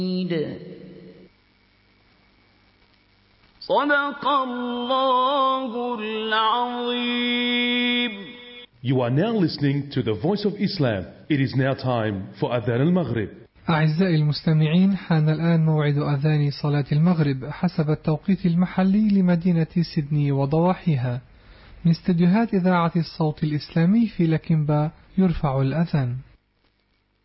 صدق الله العظيم. You are now listening to the Voice of Islam. It is now time for Adhan al-Maghrib. أعزائي المستمعين، حان الآن موعد أذان صلاة المغرب حسب التوقيت المحلي لمدينة سيدني وضواحيها. من استديوهات إذاعة الصوت الإسلامي في لكنبا يرفع الأذان.